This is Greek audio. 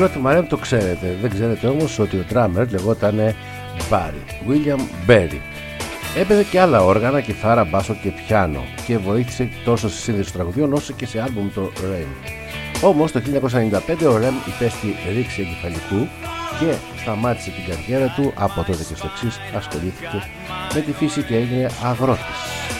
πρόθυμα Rem το ξέρετε. Δεν ξέρετε όμως ότι ο drummer λεγόταν Barry, William Barry. Έπαιζε και άλλα όργανα, κιθάρα, μπάσο και πιάνο και βοήθησε τόσο στη σύνδεση τραγουδιών όσο και σε άλμπουμ το Rem. Όμως το 1995 ο Rem υπέστη ρήξη εγκεφαλικού και σταμάτησε την καριέρα του. Από τότε και στο εξής ασχολήθηκε με τη φύση και έγινε αγρότης.